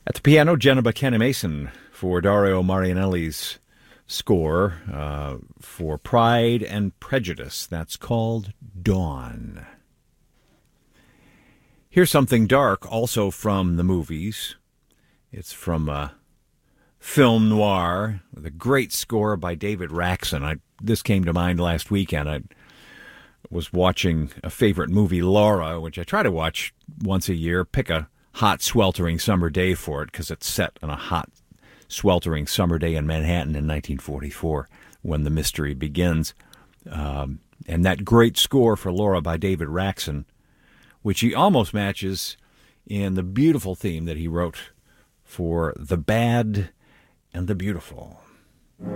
At the piano, Jenna McKenna Mason for Dario Marianelli's score for Pride and Prejudice. That's called Dawn. Here's something dark, also from the movies. It's from film noir with a great score by David Raksin. This came to mind last weekend. I was watching a favorite movie, Laura, which I try to watch once a year. Pick a hot, sweltering summer day for it because it's set on a hot, sweltering summer day in Manhattan in 1944 when the mystery begins. And that great score for Laura by David Raksin, which he almost matches in the beautiful theme that he wrote for The Bad and the Beautiful.